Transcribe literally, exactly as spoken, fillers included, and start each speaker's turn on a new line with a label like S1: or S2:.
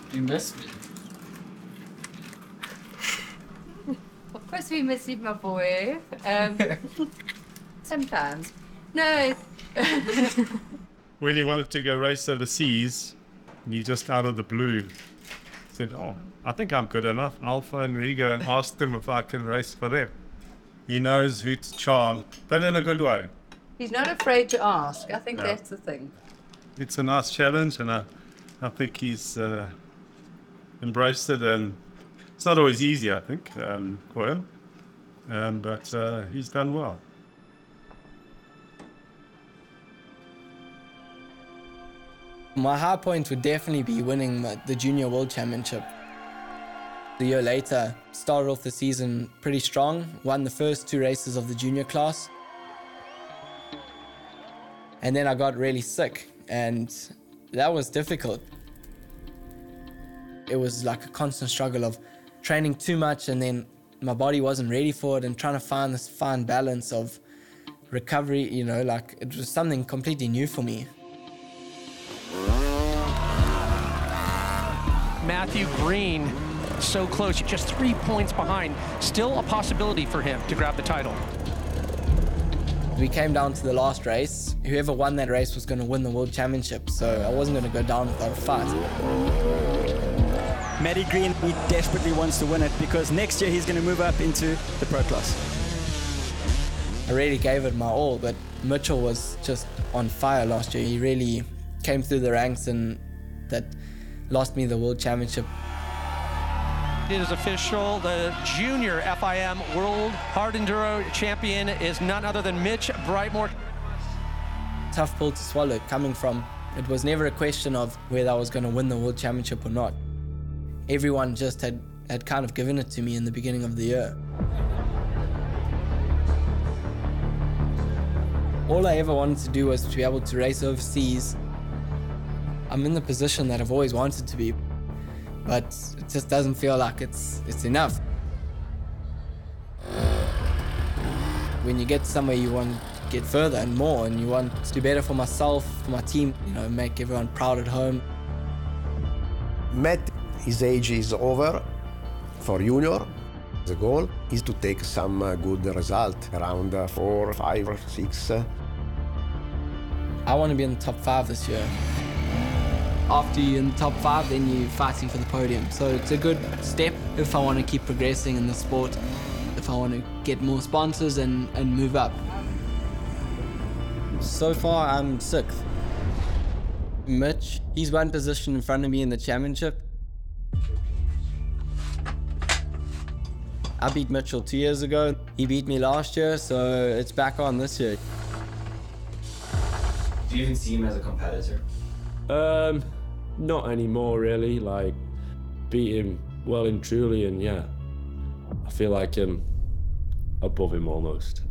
S1: You miss me.
S2: Of course we miss you, my boy. Um, sometimes. No.
S3: When he wanted to go race overseas, and he just out of the blue said, oh, I think I'm good enough. I'll phone Rigo and ask them if I can race for them. He knows who to charm, but in a good way.
S2: He's not afraid to ask. I think
S3: No.
S2: that's the thing.
S3: It's a nice challenge, and I, I think he's uh, embraced it. And it's not always easy, I think, um, for him, um, but uh, he's done well.
S4: My high point would definitely be winning the Junior World Championship. The year later, started off the season pretty strong, won the first two races of the junior class. And then I got really sick, and that was difficult. It was like a constant struggle of training too much, and then my body wasn't ready for it, and trying to find this fine balance of recovery, you know, like it was something completely new for me.
S5: Matthew Green, so close, just three points behind. Still a possibility for him to grab the title.
S4: We came down to the last race. Whoever won that race was going to win the World Championship, so I wasn't going to go down without a fight.
S6: Matty Green, he desperately wants to win it because next year he's going to move up into the pro class.
S4: I really gave it my all, but Mitchell was just on fire last year. He really came through the ranks, and that lost me the World Championship.
S5: It is official. The junior F I M World Hard Enduro champion is none other than Mitch Brightmore.
S4: Tough pill to swallow coming from. It was never a question of whether I was going to win the World Championship or not. Everyone just had, had kind of given it to me in the beginning of the year. All I ever wanted to do was to be able to race overseas. I'm in the position that I've always wanted to be, but it just doesn't feel like it's, it's enough. When you get somewhere, you want to get further and more, and you want to do better for myself, for my team, you know, make everyone proud at home.
S7: Matt, his age is over for junior. The goal is to take some uh, good result, around uh, four, five, or six. Uh.
S4: I want to be in the top five this year. After you're in the top five, then you're fighting for the podium. So it's a good step if I want to keep progressing in the sport, if I want to get more sponsors and, and move up. So far, I'm sixth. Mitch, he's one position in front of me in the championship. I beat Mitchell two years ago. He beat me last year, so it's back on this year.
S8: Do you even see him as a competitor?
S9: Um, not anymore really, like, beat him well and truly, and yeah, I feel like I'm above him almost.